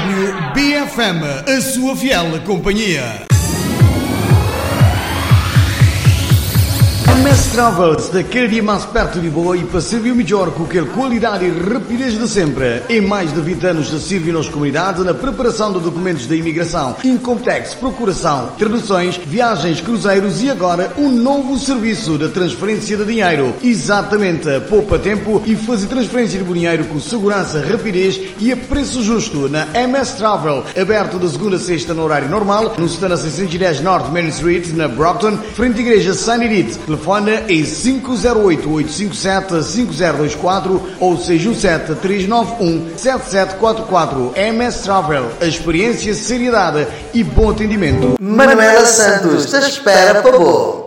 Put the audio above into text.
WBFM, a sua fiel companhia. MS Travels, daquele dia mais perto de boa e para servir melhor com aquela qualidade e rapidez de sempre. Em mais de 20 anos de servir nossa comunidade na preparação de documentos da imigração, Incomtex, procuração, traduções, viagens, cruzeiros e agora um novo serviço de transferência de dinheiro. Exatamente, poupa tempo e fazer transferência de dinheiro com segurança, rapidez e a preço justo na MS Travel, aberto de segunda a sexta no horário normal, no stand 610 North Main Street, na Brockton, frente à igreja St. Edith. Telefone é 508-857-5024 ou 617-391-7744. MS Travel, a experiência, seriedade e bom atendimento. Manuela Santos, te espera para bom.